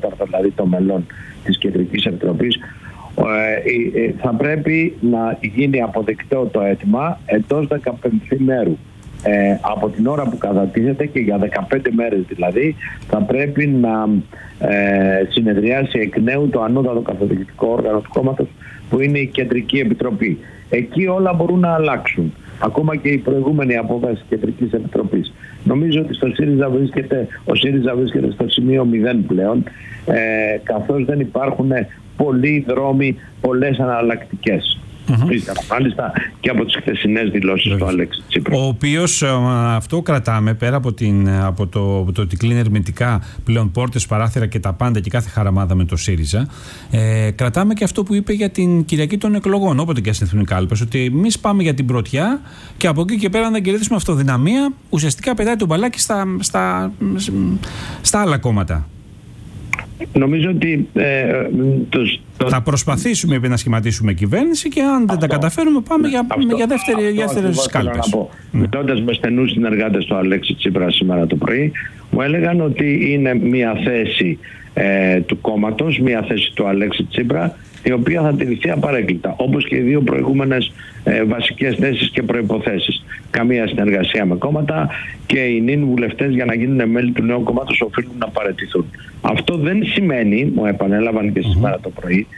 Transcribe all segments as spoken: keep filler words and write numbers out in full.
τέταρτο δηλαδή των μελών της Κεντρικής Επιτροπής, ε, θα πρέπει να γίνει αποδεκτό το αίτημα εντός δεκαπέντε μέρου. Ε, από την ώρα που κατατίθεται και για δεκαπέντε μέρες δηλαδή θα πρέπει να ε, συνεδριάσει εκ νέου το ανώτατο καθοδηγητικό όργανο του κόμματος, που είναι η Κεντρική Επιτροπή. Εκεί όλα μπορούν να αλλάξουν, ακόμα και η προηγούμενη απόφαση της Κεντρικής Επιτροπής. Νομίζω ότι στο ΣΥΡΙΖΑ βρίσκεται, ο ΣΥΡΙΖΑ βρίσκεται στο σημείο μηδέν πλέον, ε, καθώς δεν υπάρχουν πολλοί δρόμοι, πολλές αναλλακτικές. Mm-hmm. Μάλιστα και από τις χθεσινές δηλώσεις του Αλέξη Τσίπρα. Ο οποίος αυτό κρατάμε πέρα από, την, από το, το ότι κλείνει ερμητικά πλέον πόρτες, παράθυρα και τα πάντα και κάθε χαραμάδα με το ΣΥΡΙΖΑ. Ε, κρατάμε και αυτό που είπε για την Κυριακή των εκλογών, όποτε και στην κάλπες, ότι εμείς πάμε για την πρωτιά και από εκεί και πέρα να κερδίσουμε αυτοδυναμία. Ουσιαστικά πετάει τον μπαλάκι στα, στα, στα άλλα κόμματα. Νομίζω ότι ε, το, το... θα προσπαθήσουμε να σχηματίσουμε κυβέρνηση και αν αυτό, δεν τα καταφέρουμε πάμε για, αυτό, για δεύτερες κάλπες. Μιλώντας με στενούς συνεργάτες του Αλέξη Τσίπρα σήμερα το πρωί, μου έλεγαν ότι είναι μια θέση ε, του κόμματος, μια θέση του Αλέξη Τσίπρα, η οποία θα τηρηθεί απαρέκκλητα, όπως και οι δύο προηγούμενες ε, βασικές θέσεις και προϋποθέσεις. Καμία συνεργασία με κόμματα και οι νυν βουλευτές για να γίνουν μέλη του νέου κόμματος οφείλουν να παραιτηθούν. Αυτό δεν σημαίνει, μου επανέλαβαν και σήμερα το πρωί,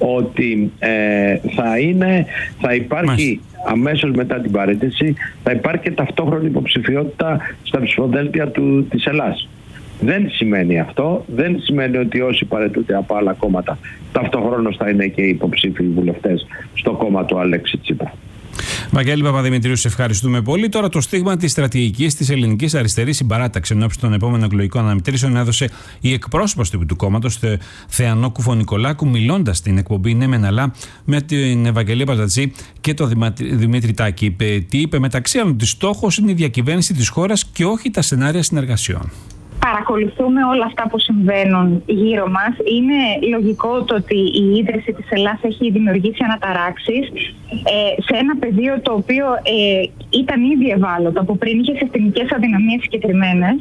ότι ε, θα, είναι, θα υπάρχει αμέσως μετά την παραίτηση, θα υπάρχει και ταυτόχρονη υποψηφιότητα στα ψηφοδέλτια του, της Ελλάδας. Δεν σημαίνει αυτό, δεν σημαίνει ότι όσοι παραιτούνται από άλλα κόμματα ταυτοχρόνως θα είναι και οι υποψήφιοι βουλευτές στο κόμμα του Αλέξη Τσίπρα. Βαγγέλη Παπαδημητρίου, σε ευχαριστούμε πολύ. Τώρα το στίγμα της στρατηγικής της ελληνικής αριστερής συμπαράταξης ενώπιση των επόμενων εκλογικών αναμετρήσεων έδωσε η εκπρόσωπος του κόμματος, Θε, Θεανό Κουφονικολάκου, μιλώντας στην εκπομπή Ναι Μεν Αλλά με την Ευαγγελία Παζατζή και τον Δημήτρη Τάκη. Είπε, τι είπε, μεταξύ άλλων, ότι στόχος είναι η διακυβέρνηση της χώρας και όχι τα σενάρια συνεργασιών. Παρακολουθούμε όλα αυτά που συμβαίνουν γύρω μας. Είναι λογικό το ότι η ίδρυση της Ελλάδας έχει δημιουργήσει αναταράξεις ε, σε ένα πεδίο το οποίο ε, ήταν ήδη ευάλωτο, από πριν είχε συστημικές αδυναμίες συγκεκριμένες.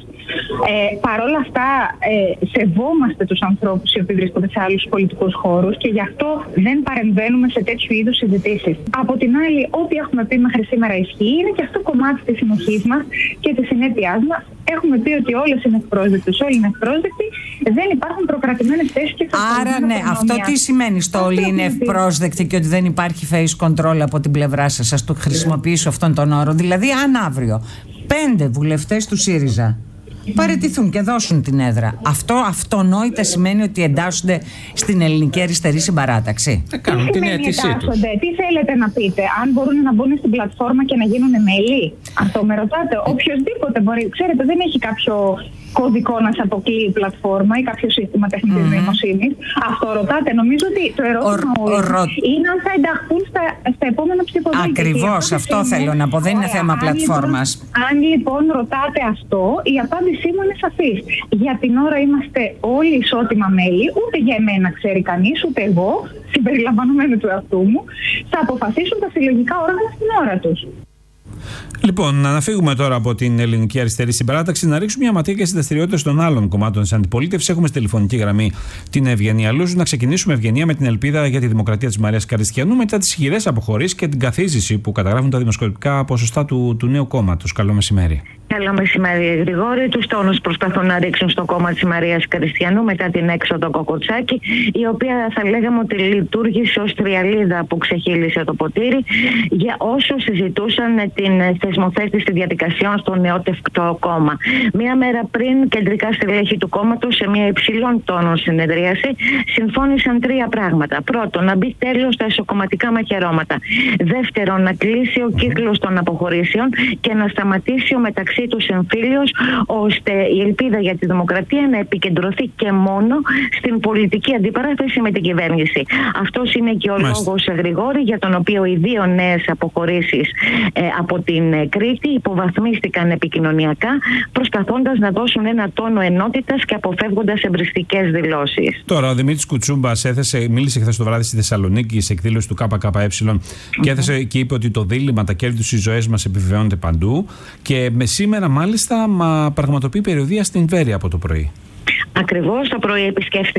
Ε, Παρ' όλα αυτά ε, σεβόμαστε τους ανθρώπους οι οποίοι βρίσκονται σε άλλους πολιτικούς χώρους και γι' αυτό δεν παρεμβαίνουμε σε τέτοιου είδους συζητήσεις. Από την άλλη, ό,τι έχουμε πει μέχρι σήμερα ισχύει, είναι και αυτό κομμάτι της συνοχής μας και της συνέπειάς μας. Έχουμε πει ότι όλες είναι ευπρόσδεκτες, όλοι είναι ευπρόσδεκτοι, δεν υπάρχουν προκρατημένες θέσεις και άρα, ναι, αυτό τι σημαίνει στο όλοι είναι ευπρόσδεκτοι και ότι δεν υπάρχει face control από την πλευρά σας? Ας το χρησιμοποιήσω αυτόν τον όρο. Δηλαδή, αν αύριο πέντε βουλευτές του ΣΥΡΙΖΑ παραιτηθούν και δώσουν την έδρα, αυτό αυτονόητα σημαίνει ότι εντάσσονται στην ελληνική αριστερή συμπαράταξη? Θα κάνουν την αίτησή τους. Τι θέλετε να πείτε, αν μπορούν να μπουν στην πλατφόρμα και να γίνουν μέλη? Αυτό με ρωτάτε? Οποιοςδήποτε μπορεί. Ξέρετε, δεν έχει κάποιο κωδικό να σε αποκλείει η πλατφόρμα ή κάποιο σύστημα τεχνητής mm-hmm. νοημοσύνης. Αυτό ρωτάτε? Νομίζω ότι το ερώτημα ο, ο, ο, είναι αν θα ενταχθούν στα, στα επόμενα ψηφοδέλτια. Ακριβώς, αυτό είναι, θέλω να πω. Δεν είναι θέμα αν πλατφόρμας. Λοιπόν, αν λοιπόν ρωτάτε αυτό, η απάντησή μου είναι σαφής. Για την ώρα είμαστε όλοι ισότιμα μέλη. Ούτε για εμένα ξέρει κανείς, ούτε εγώ, συμπεριλαμβανομένου του εαυτού μου, θα αποφασίσουν τα συλλογικά όργανα στην ώρα τους. Λοιπόν, να αναφύγουμε τώρα από την ελληνική αριστερή συμπαράταξη, να ρίξουμε μια ματιά και στις δραστηριότητες των άλλων κομμάτων της αντιπολίτευσης. Έχουμε στη τηλεφωνική γραμμή την Ευγενία Λούζου. Να ξεκινήσουμε, Ευγενία, με την ελπίδα για τη δημοκρατία της Μαρίας Καριστιανού μετά τις ισχυρές αποχωρήσεις και την καθίζηση που καταγράφουν τα δημοσκοπικά ποσοστά του, του νέου κόμματος. Καλό μεσημέρι. Καλό μεσημέρι, Γρηγόρη. Τους τόνους προσπαθούν να ρίξουν στο κόμμα της Μαρίας Καριστιανού μετά την έξοδο Κοκοτσάκη, η οποία θα λέγαμε ότι λειτουργήσε ως τριαλίδα που ξεχύλισε το ποτήρι για όσους συζητούσαν την θεσμοθέτηση διαδικασιών στο νεότευκτο κόμμα. Μία μέρα πριν, κεντρικά στελέχη του κόμματος, σε μια υψηλών τόνων συνεδρίαση, συμφώνησαν τρία πράγματα. Πρώτον, να μπει τέλος στα εσωκομματικά μαχαιρώματα. Δεύτερον, να κλείσει ο κύκλος των αποχωρήσεων και να σταματήσει ο μεταξύ τους εμφύλιος, ώστε η ελπίδα για τη δημοκρατία να επικεντρωθεί και μόνο στην πολιτική αντιπαράθεση με την κυβέρνηση. Αυτός είναι και ο Μάλιστα. λόγος, Γρηγόρη, για τον οποίο οι δύο νέες αποχωρήσεις ε, από την Κρήτη υποβαθμίστηκαν επικοινωνιακά, προσπαθώντας να δώσουν ένα τόνο ενότητας και αποφεύγοντας εμπριστικές δηλώσεις. Τώρα, ο Δημήτρης Κουτσούμπας έθεσε, μίλησε χθες το βράδυ στη Θεσσαλονίκη σε εκδήλωση του ΚΚΕ και έθεσε και είπε ότι το δίλημμα, τα κέρδη τους, οι ζωές μας επιβεβαιώνονται παντού. Και με σήμερα, μάλιστα, μα πραγματοποιεί περιοδεία στην Βέρεια από το πρωί. Ακριβώς, το πρωί επισκέφθηκε